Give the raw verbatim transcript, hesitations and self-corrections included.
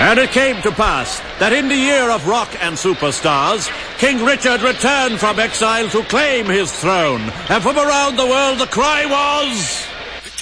And it came to pass that in the year of rock and superstars, King Richard returned from exile to claim his throne. And from around the world the cry was...